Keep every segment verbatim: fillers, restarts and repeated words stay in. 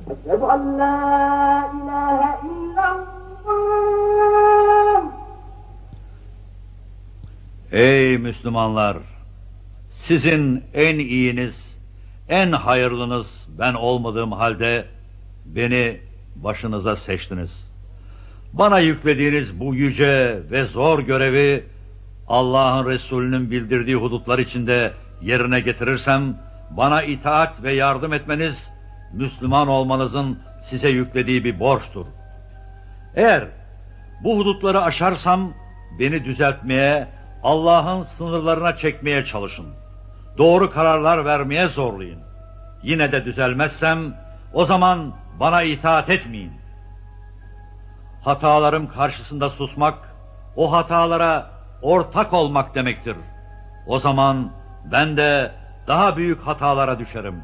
Eşhedü en la ilahe illallah. Ey Müslümanlar! Sizin en iyiniz, en hayırlınız ben olmadığım halde beni başınıza seçtiniz. Bana yüklediğiniz bu yüce ve zor görevi Allah'ın Resulü'nün bildirdiği hudutlar içinde yerine getirirsem bana itaat ve yardım etmeniz Müslüman olmanızın size yüklediği bir borçtur. Eğer bu hudutları aşarsam beni düzeltmeye, Allah'ın sınırlarına çekmeye çalışın. Doğru kararlar vermeye zorlayın. Yine de düzelmezsem o zaman bana itaat etmeyin. Hatalarım karşısında susmak, o hatalara ortak olmak demektir. O zaman ben de daha büyük hatalara düşerim.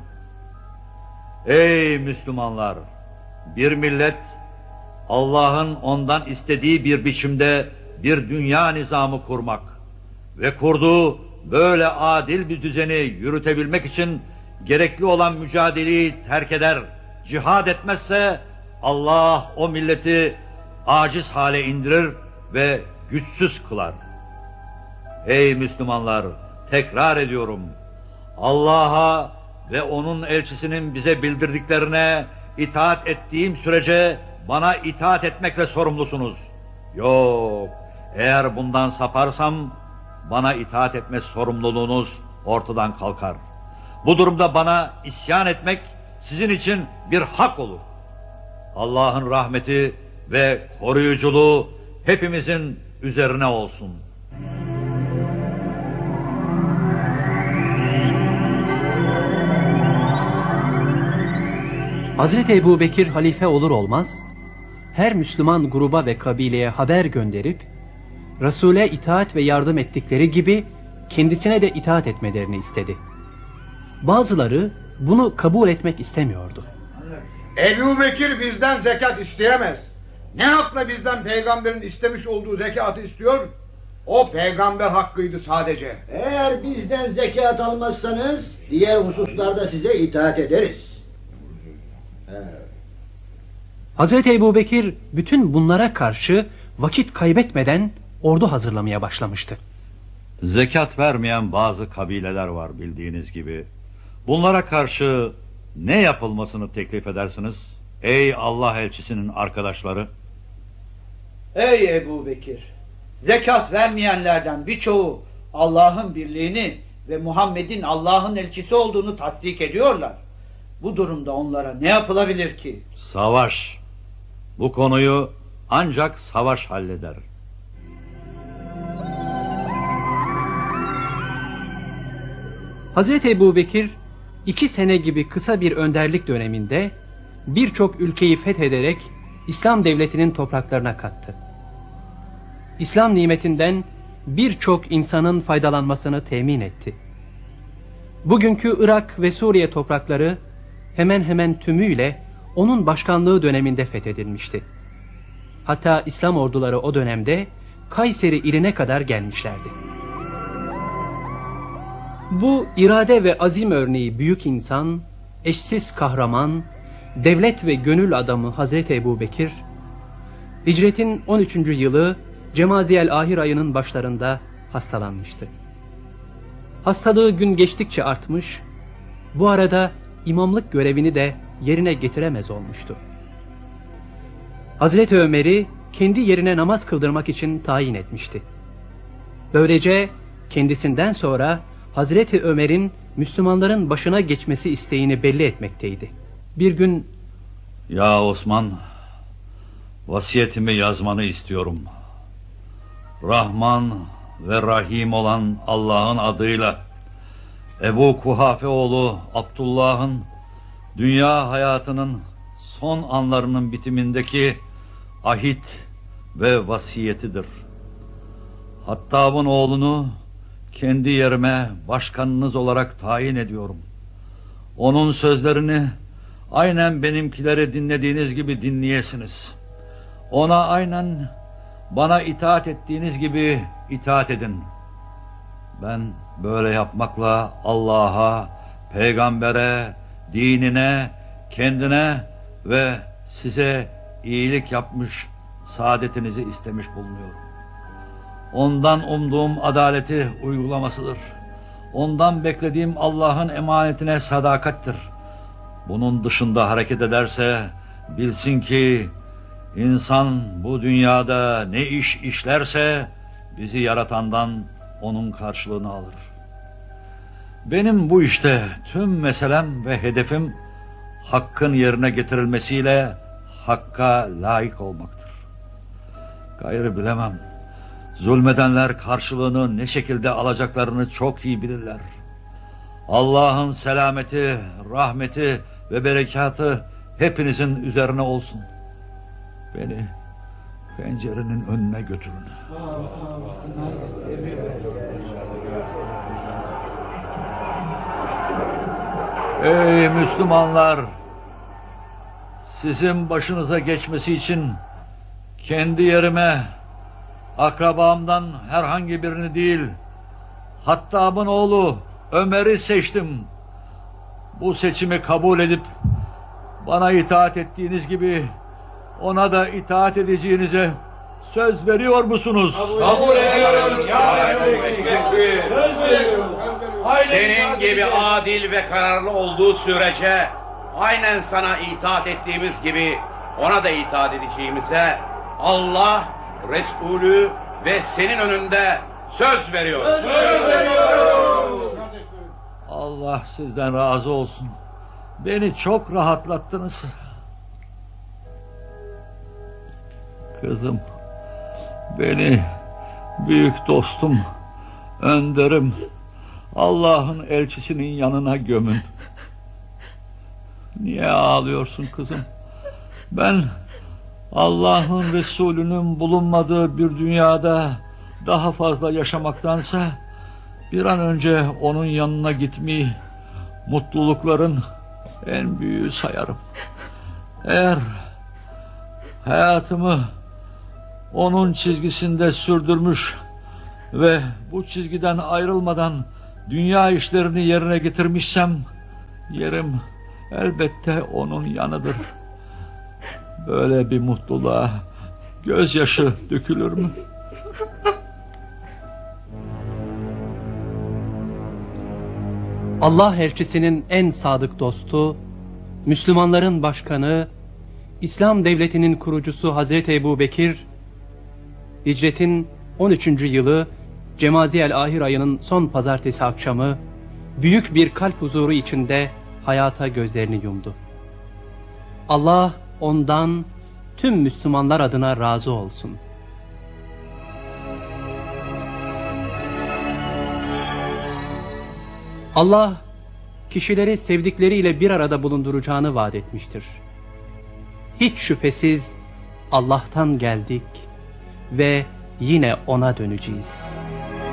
Ey Müslümanlar! Bir millet Allah'ın ondan istediği bir biçimde bir dünya nizamı kurmak ve kurduğu böyle adil bir düzeni yürütebilmek için gerekli olan mücadeleyi terk eder, cihad etmezse Allah o milleti aciz hale indirir ve güçsüz kılar. Ey Müslümanlar! Tekrar ediyorum. Allah'a ve onun elçisinin bize bildirdiklerine itaat ettiğim sürece bana itaat etmekle sorumlusunuz. Yok, eğer bundan saparsam bana itaat etme sorumluluğunuz ortadan kalkar. Bu durumda bana isyan etmek sizin için bir hak olur. Allah'ın rahmeti ve koruyuculuğu hepimizin üzerine olsun. Hazreti Ebubekir halife olur olmaz, her Müslüman gruba ve kabileye haber gönderip, Resul'e itaat ve yardım ettikleri gibi kendisine de itaat etmelerini istedi. Bazıları bunu kabul etmek istemiyordu. Ebubekir bizden zekat isteyemez. Ne hakla bizden peygamberin istemiş olduğu zekatı istiyor? O peygamber hakkıydı sadece. Eğer bizden zekat almazsanız diğer hususlarda size itaat ederiz. Hazreti Ebubekir bütün bunlara karşı vakit kaybetmeden ordu hazırlamaya başlamıştı. Zekat vermeyen bazı kabileler var bildiğiniz gibi. Bunlara karşı ne yapılmasını teklif edersiniz? Ey Allah elçisinin arkadaşları! Ey Ebubekir! Zekat vermeyenlerden birçoğu Allah'ın birliğini ve Muhammed'in Allah'ın elçisi olduğunu tasdik ediyorlar. Bu durumda onlara ne yapılabilir ki? Savaş! Bu konuyu ancak savaş halleder. Hazreti Ebubekir iki sene gibi kısa bir önderlik döneminde birçok ülkeyi fethederek İslam devletinin topraklarına kattı. İslam nimetinden birçok insanın faydalanmasını temin etti. Bugünkü Irak ve Suriye toprakları hemen hemen tümüyle onun başkanlığı döneminde fethedilmişti. Hatta İslam orduları o dönemde Kayseri iline kadar gelmişlerdi. Bu irade ve azim örneği büyük insan, eşsiz kahraman, devlet ve gönül adamı Hazreti Ebubekir, hicretin on üçüncü yılı Cemaziyel Ahir ayının başlarında hastalanmıştı. Hastalığı gün geçtikçe artmış, bu arada imamlık görevini de yerine getiremez olmuştu. Hazreti Ömer'i kendi yerine namaz kıldırmak için tayin etmişti. Böylece kendisinden sonra Hazreti Ömer'in Müslümanların başına geçmesi isteğini belli etmekteydi. Bir gün, "Ya Osman, vasiyetimi yazmanı istiyorum. Rahman ve Rahim olan Allah'ın adıyla Ebu Kuhafe oğlu Abdullah'ın dünya hayatının son anlarının bitimindeki ahit ve vasiyetidir. Hattab'ın oğlunu kendi yerime başkanınız olarak tayin ediyorum. Onun sözlerini aynen benimkileri dinlediğiniz gibi dinleyesiniz. Ona aynen bana itaat ettiğiniz gibi itaat edin. Ben böyle yapmakla Allah'a, peygambere, dinine, kendine ve size iyilik yapmış, saadetinizi istemiş bulunuyorum. Ondan umduğum adaleti uygulamasıdır. Ondan beklediğim Allah'ın emanetine sadakattir. Bunun dışında hareket ederse bilsin ki insan bu dünyada ne iş işlerse bizi yaratandan onun karşılığını alır. Benim bu işte tüm meselem ve hedefim hakkın yerine getirilmesiyle hakka layık olmaktır. Gayrı bilemem. Zulmedenler karşılığını ne şekilde alacaklarını çok iyi bilirler. Allah'ın selameti, rahmeti ve berekatı hepinizin üzerine olsun. Beni pencerenin önüne götürün. Ey Müslümanlar! Sizin başınıza geçmesi için kendi yerime akrabamdan herhangi birini değil, Hattab'ın oğlu Ömer'i seçtim. Bu seçimi kabul edip bana itaat ettiğiniz gibi ona da itaat edeceğinize söz veriyor musunuz? Kabul ediyorum ya Ebu Bekir. Söz veriyorum. Senin gibi adil ve kararlı olduğu sürece aynen sana itaat ettiğimiz gibi ona da itaat edeceğimize Allah, Resulü ve senin önünde söz veriyor. Söz veriyorum. Allah sizden razı olsun. Beni çok rahatlattınız. Kızım, beni büyük dostum, önderim, Allah'ın elçisinin yanına gömün. Niye ağlıyorsun kızım? Ben Allah'ın Resulü'nün bulunmadığı bir dünyada daha fazla yaşamaktansa bir an önce onun yanına gitmeyi mutlulukların en büyüğü sayarım. Eğer hayatımı onun çizgisinde sürdürmüş ve bu çizgiden ayrılmadan dünya işlerini yerine getirmişsem yerim elbette onun yanıdır. Böyle bir mutluluğa gözyaşı dökülür mü? Allah elçisinin en sadık dostu, Müslümanların başkanı, İslam devletinin kurucusu Hazreti Ebu Bekir, Hicretin on üçüncü yılı Cemaziyel Ahir ayının son pazartesi akşamı büyük bir kalp huzuru içinde hayata gözlerini yumdu. Allah ondan tüm Müslümanlar adına razı olsun. Allah kişileri sevdikleriyle bir arada bulunduracağını vaat etmiştir. Hiç şüphesiz Allah'tan geldik ve yine ona döneceğiz.